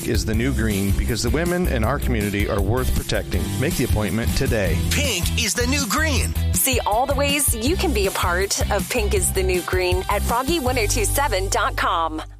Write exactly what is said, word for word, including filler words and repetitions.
Pink is the new green because the women in our community are worth protecting. Make the appointment today. Pink is the new green. See all the ways you can be a part of Pink is the New Green at froggy ten twenty-seven dot com.